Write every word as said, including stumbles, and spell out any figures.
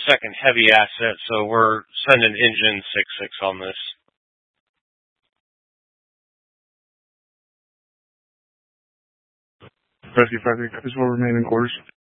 second heavy asset, so we're sending engine six six on this. Rescue five three, copies will remain in quarters.